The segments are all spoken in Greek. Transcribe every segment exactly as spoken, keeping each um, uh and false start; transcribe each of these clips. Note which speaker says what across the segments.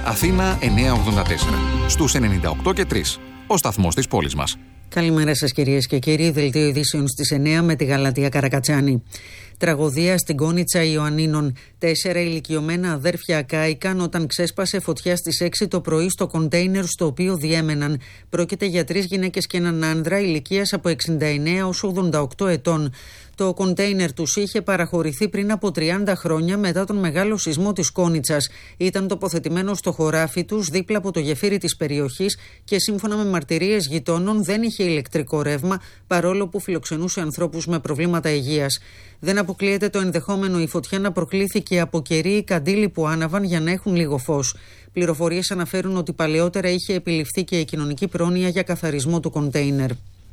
Speaker 1: Αθήνα εννιακόσια ογδόντα τέσσερα. Στους ενενήντα οκτώ και τρία. Ο σταθμός της πόλης μας.
Speaker 2: Καλημέρα σας κυρίες και κύριοι. Δελτίο ειδήσεων στις εννιά με τη Γαλατεία Καρακατσάνη. Τραγωδία στην Κόνιτσα Ιωαννίνων. Τέσσερα ηλικιωμένα αδέρφια κάηκαν όταν ξέσπασε φωτιά στις έξι το πρωί στο κοντέινερ στο οποίο διέμεναν. Πρόκειται για τρεις γυναίκες και έναν άνδρα ηλικίας από εξήντα εννέα έως ογδόντα οκτώ ετών. Το κοντέινερ τους είχε παραχωρηθεί πριν από τριάντα χρόνια μετά τον μεγάλο σεισμό της Κόνιτσας. Ήταν τοποθετημένο στο χωράφι τους δίπλα από το γεφύρι της περιοχής και σύμφωνα με μαρτυρίες γειτόνων δεν είχε ηλεκτρικό ρεύμα, παρόλο που φιλοξενούσε ανθρώπους με προβλήματα υγείας. Δεν αποκλείεται το ενδεχόμενο η φωτιά να προκλήθηκε από κερί ή καντήλι που άναβαν για να έχουν λίγο φως. Πληροφορίες αναφέρουν ότι παλαιότερα είχε επιληφθεί και η κοινωνική πρόνοια για καθαρισμό του κοντέινερ.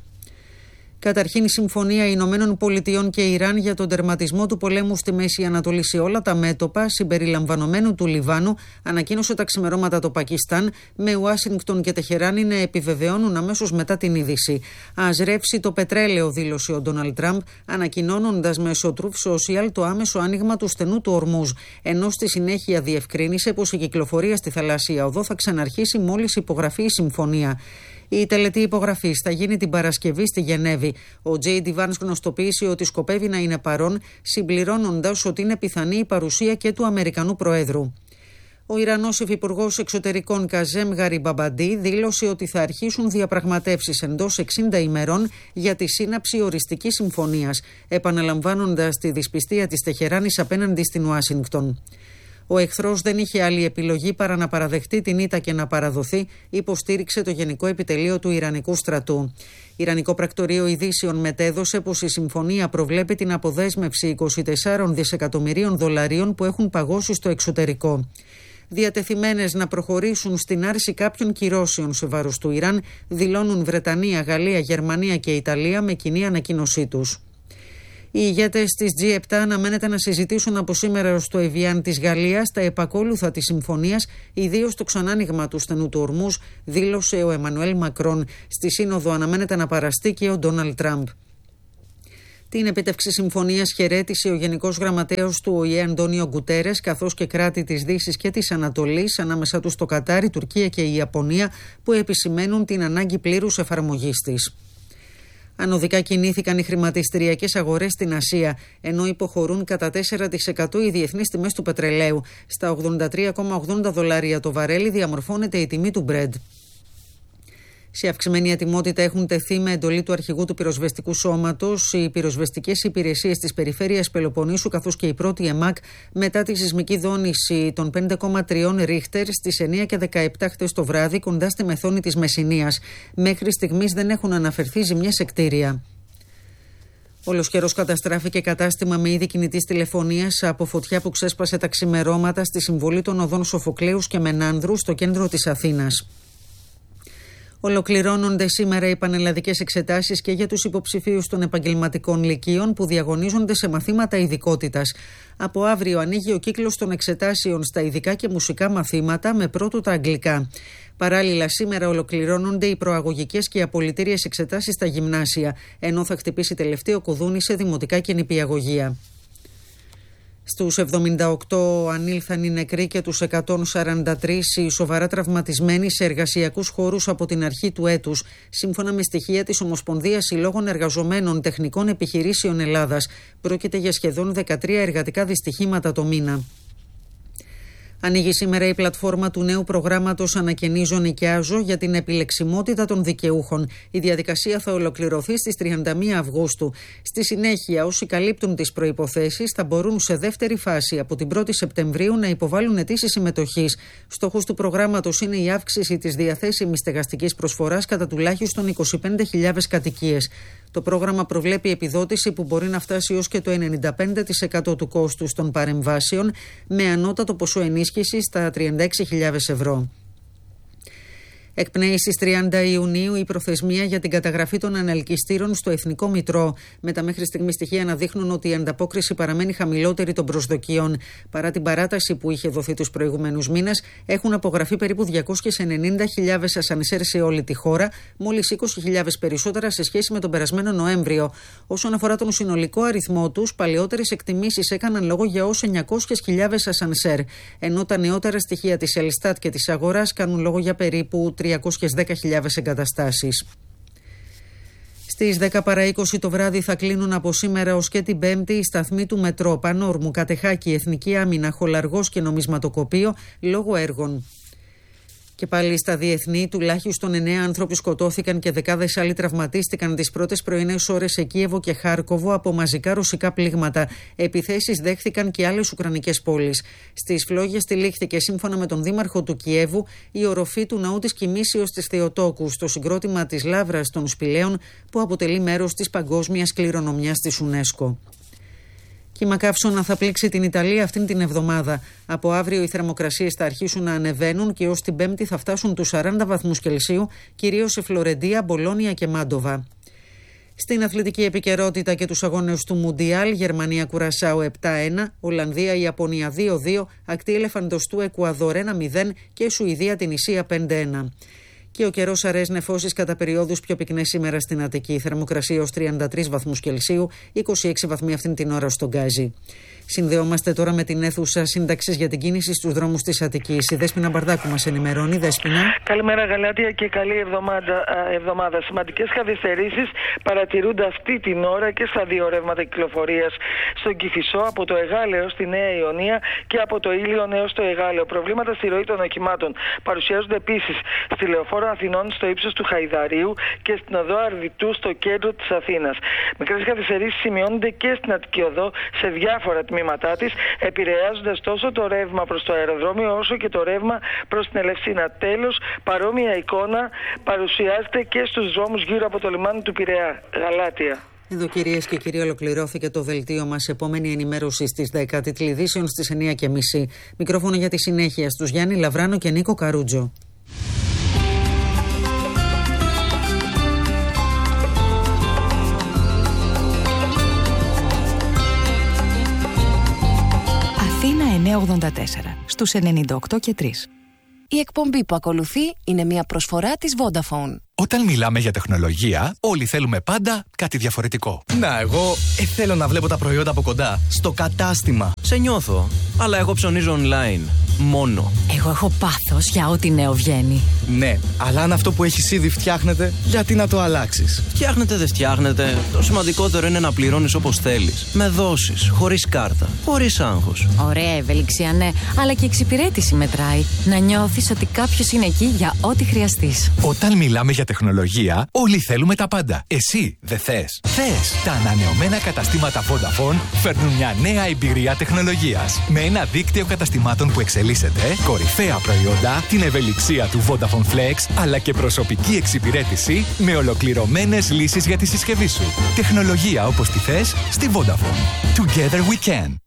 Speaker 2: Καταρχήν, η Συμφωνία Ηνωμένων Πολιτειών και Ιράν για τον τερματισμό του πολέμου στη Μέση Ανατολή σε όλα τα μέτωπα, συμπεριλαμβανομένου του Λιβάνου, ανακοίνωσε τα ξημερώματα το Πακιστάν, με Ουάσιγκτον και Τεχεράνη να επιβεβαιώνουν αμέσως μετά την είδηση. Ας ρεύσει το πετρέλαιο, δήλωσε ο Ντόναλντ Τραμπ, ανακοινώνοντας μέσω Truth Social το άμεσο άνοιγμα του στενού του Ορμούζ, ενώ στη συνέχεια διευκρίνησε πως η κυκλοφορία στη θαλάσσια οδό θα ξαναρχίσει μόλις υπογραφεί η συμφωνία. Η τελετή υπογραφής θα γίνει την Παρασκευή στη Γενέβη. Ο Τζέι Ντι Βάνς γνωστοποίησε ότι σκοπεύει να είναι παρόν, συμπληρώνοντας ότι είναι πιθανή η παρουσία και του Αμερικανού Προέδρου. Ο Ιρανός Υφυπουργός Εξωτερικών Καζέμ Γαριμπαμπαντί δήλωσε ότι θα αρχίσουν διαπραγματεύσεις εντός εξήντα ημερών για τη σύναψη οριστικής συμφωνίας, επαναλαμβάνοντας τη δυσπιστία της Τεχεράνης απέναντι στην Ουάσιγκτον. Ο εχθρός δεν είχε άλλη επιλογή παρά να παραδεχτεί την ήττα και να παραδοθεί, υποστήριξε το Γενικό Επιτελείο του Ιρανικού Στρατού. Ιρανικό Πρακτορείο Ειδήσεων μετέδωσε πως η συμφωνία προβλέπει την αποδέσμευση είκοσι τεσσάρων δισεκατομμυρίων δολαρίων που έχουν παγώσει στο εξωτερικό. Διατεθειμένες να προχωρήσουν στην άρση κάποιων κυρώσεων σε βάρος του Ιράν, δηλώνουν Βρετανία, Γαλλία, Γερμανία και Ιταλία με κοινή ανακοίνωσή τους. Οι ηγέτες της τζι επτά αναμένεται να συζητήσουν από σήμερα στο Εβιάν της Γαλλίας τα επακόλουθα της συμφωνίας, ιδίως το ξανάνοιγμα του στενού του Ορμούζ, δήλωσε ο Εμμανουέλ Μακρόν. Στη σύνοδο αναμένεται να παραστεί και ο Ντόναλντ Τραμπ. Την επίτευξη συμφωνίας χαιρέτησε ο Γενικός Γραμματέος του Ο Η Ε Αντώνιο Γκουτέρες, καθώς και κράτη της Δύσης και της Ανατολής, ανάμεσα τους το Κατάρ, η Τουρκία και η Ιαπωνία, που επισημαίνουν την ανάγκη πλήρους εφαρμογής της. Ανωδικά κινήθηκαν οι χρηματιστηριακές αγορές στην Ασία, ενώ υποχωρούν κατά τέσσερα τοις εκατό οι διεθνείς τιμές του πετρελαίου. Στα ογδόντα τρία κόμμα ογδόντα δολάρια το βαρέλι διαμορφώνεται η τιμή του Brent. Σε αυξημένη ετοιμότητα έχουν τεθεί με εντολή του αρχηγού του πυροσβεστικού σώματος οι πυροσβεστικές υπηρεσίες της περιφέρειας Πελοποννήσου, καθώς και η πρώτη ΕΜΑΚ μετά τη σεισμική δόνηση των πέντε κόμμα τρία Ρίχτερ στις εννιά και δεκαεπτά χτες το βράδυ κοντά στη Μεθόνη της Μεσσηνίας. Μέχρι στιγμής δεν έχουν αναφερθεί ζημιές σε κτίρια. Ολοσχερός καταστράφηκε κατάστημα με είδη κινητής τηλεφωνίας από φωτιά που ξέσπασε τα ξημερώματα στη συμβολή των οδών Σοφοκλέους και Μενάνδρου στο κέντρο της Αθήνας. Ολοκληρώνονται σήμερα οι πανελλαδικές εξετάσεις και για τους υποψηφίους των επαγγελματικών λυκείων που διαγωνίζονται σε μαθήματα ειδικότητας. Από αύριο ανοίγει ο κύκλος των εξετάσεων στα ειδικά και μουσικά μαθήματα με πρώτο τα αγγλικά. Παράλληλα, σήμερα ολοκληρώνονται οι προαγωγικές και απολυτήριες εξετάσεις στα γυμνάσια, ενώ θα χτυπήσει τελευταίο κουδούνι σε δημοτικά και νηπιαγωγεία. Στους εβδομήντα οκτώ ανήλθαν οι νεκροί και τους εκατόν σαράντα τρεις οι σοβαρά τραυματισμένοι σε εργασιακούς χώρους από την αρχή του έτους, σύμφωνα με στοιχεία της Ομοσπονδίας Συλλόγων Εργαζομένων Τεχνικών Επιχειρήσεων Ελλάδας. Πρόκειται για σχεδόν δεκατρία εργατικά δυστυχήματα το μήνα. Ανοίγει σήμερα η πλατφόρμα του νέου προγράμματος Ανακαινίζω Νοικιάζω για την επιλεξιμότητα των δικαιούχων. Η διαδικασία θα ολοκληρωθεί στις τριάντα μία Αυγούστου. Στη συνέχεια, όσοι καλύπτουν τις προϋποθέσεις θα μπορούν σε δεύτερη φάση από την πρώτη Σεπτεμβρίου να υποβάλουν αιτήσεις συμμετοχής. Στόχος του προγράμματος είναι η αύξηση της διαθέσιμης στεγαστικής προσφοράς κατά τουλάχιστον είκοσι πέντε χιλιάδες κατοικίες. Το πρόγραμμα προβλέπει επιδότηση που μπορεί να φτάσει ως και το ενενήντα πέντε τοις εκατό του κόστους των παρεμβάσεων, με ανώτατο ποσό ενίσχυσης στα τριάντα έξι χιλιάδες ευρώ. Εκπνέει στις τριάντα Ιουνίου η προθεσμία για την καταγραφή των ανελκυστήρων στο Εθνικό Μητρό. Με τα μέχρι στιγμή στοιχεία να δείχνουν ότι η ανταπόκριση παραμένει χαμηλότερη των προσδοκιών. Παρά την παράταση που είχε δοθεί τους προηγούμενους μήνες, έχουν απογραφεί περίπου διακόσιες ενενήντα χιλιάδες ασανσέρ σε όλη τη χώρα, μόλις είκοσι χιλιάδες περισσότερα σε σχέση με τον περασμένο Νοέμβριο. Όσον αφορά τον συνολικό αριθμό τους, παλαιότερες εκτιμήσεις έκαναν λόγο για ως εννιακόσιες χιλιάδες ασανσέρ, ενώ τα νεότερα στοιχεία της Ελστάτ και της αγοράς κάνουν λόγο για περίπου τριακόσιες δέκα χιλιάδες εγκαταστάσεις. Στις δέκα παρά είκοσι το βράδυ θα κλείνουν από σήμερα ως και την Πέμπτη οι σταθμοί του Μετρό, Πανόρμου, Κατεχάκη, Εθνική Άμυνα, Χολαργός και Νομισματοκοπείο λόγω έργων. Και πάλι στα διεθνή, τουλάχιστον εννέα άνθρωποι σκοτώθηκαν και δεκάδες άλλοι τραυματίστηκαν τις πρώτες πρωινές ώρες σε Κίεβο και Χάρκοβο από μαζικά ρωσικά πλήγματα. Επιθέσεις δέχθηκαν και άλλες ουκρανικές πόλεις. Στις φλόγες τυλίχθηκε, σύμφωνα με τον δήμαρχο του Κιέβου, η οροφή του ναού της Κοιμήσεως της Θεοτόκου στο συγκρότημα της Λαύρας των Σπηλαίων, που αποτελεί μέρος της παγκόσμιας κληρονομιάς της UNESCO. Κύμα καύσωνα θα πλήξει την Ιταλία αυτήν την εβδομάδα. Από αύριο οι θερμοκρασίες θα αρχίσουν να ανεβαίνουν και ως την Πέμπτη θα φτάσουν τους σαράντα βαθμούς Κελσίου, κυρίως σε Φλωρεντία, Μπολόνια και Μάντοβα. Στην αθλητική επικαιρότητα και τους αγώνες του Μουντιάλ, Γερμανία Κουρασάου επτά ένα, Ολλανδία Ιαπωνία δύο δύο, ακτή Ελεφαντοστού Εκουαδόρ ένα μηδέν και Σουηδία Τινησία πέντε ένα. Και ο καιρός αρές νεφώσεις κατά περιόδους πιο πυκνές σήμερα στην Αττική. Θερμοκρασία ως τριάντα τρεις βαθμούς Κελσίου, είκοσι έξι βαθμοί αυτήν την ώρα στον Γκάζι. Συνδεόμαστε τώρα με την αίθουσα σύνταξης για την κίνηση στους δρόμους της Αττικής. Η Δέσποινα Μπαρδάκου μας ενημερώνει. Δέσποινα.
Speaker 3: Καλημέρα Γαλάτια και καλή εβδομάδα. εβδομάδα. Σημαντικές καθυστερήσεις παρατηρούνται αυτή την ώρα και στα δύο ρεύματα κυκλοφορίας στον Κηφισό, από το Εγάλεο στη Νέα Ιωνία και από το Ήλιον έως το Εγάλεο. Προβλήματα στη ροή των οχημάτων παρουσιάζονται επίσης στη Λεωφόρο Αθηνών στο ύψος του Χαϊδαρίου και στην οδό Αρδιτού στο κέντρο της Αθήνας. Μικρές καθυστερήσεις σημειώνονται και στην Αττική Οδό σε διάφορα τμήματά της, επηρεάζοντας τόσο το ρεύμα προς το αεροδρόμιο όσο και το ρεύμα προς την Ελευσίνα. Τέλος, παρόμοια εικόνα παρουσιάζεται και στους δρόμους γύρω από το λιμάνι του Πειραιά. Γαλάτια.
Speaker 2: Εδώ, κυρίες και κύριοι, ολοκληρώθηκε το δελτίο μας. Επόμενη ενημέρωση στις δέκα, τίτλοι ειδήσεων στις εννιά και μισή. Μικρόφωνο για τη συνέχεια στους Γιάννη Λαβράνο και Νίκο Καρούτζο.
Speaker 4: εννιακόσια ογδόντα τέσσερα στους ενενήντα οκτώ και τρία.
Speaker 5: Η εκπομπή που ακολουθεί είναι μια προσφορά της Vodafone.
Speaker 6: Όταν μιλάμε για τεχνολογία, όλοι θέλουμε πάντα κάτι διαφορετικό.
Speaker 7: Να, εγώ ε, θέλω να βλέπω τα προϊόντα από κοντά, στο κατάστημα.
Speaker 8: Σε νιώθω, αλλά εγώ ψωνίζω online. Μόνο.
Speaker 4: Εγώ έχω πάθος για ό,τι νέο βγαίνει.
Speaker 7: Ναι, αλλά αν αυτό που έχεις ήδη φτιάχνεται, γιατί να το αλλάξεις?
Speaker 8: Φτιάχνετε, δεν φτιάχνετε. Το σημαντικότερο είναι να πληρώνεις όπως θέλεις. Με δόσεις, χωρίς κάρτα, χωρίς άγχος.
Speaker 4: Ωραία ευελιξία, ναι, αλλά και εξυπηρέτηση μετράει. Να νιώθεις ότι κάποιος είναι εκεί για ό,τι χρειαστείς.
Speaker 6: Όταν μιλάμε για τεχνολογία, όλοι θέλουμε τα πάντα. Εσύ δεν θες? Θες! Τα ανανεωμένα καταστήματα Vodafone φέρνουν μια νέα εμπειρία τεχνολογίας. Με ένα δίκτυο καταστημάτων που εξελίσσεται, κορυφαία προϊόντα, την ευελιξία του Vodafone Flex, αλλά και προσωπική εξυπηρέτηση με ολοκληρωμένες λύσεις για τη συσκευή σου. Τεχνολογία όπως τη θες στη Vodafone. Together we can.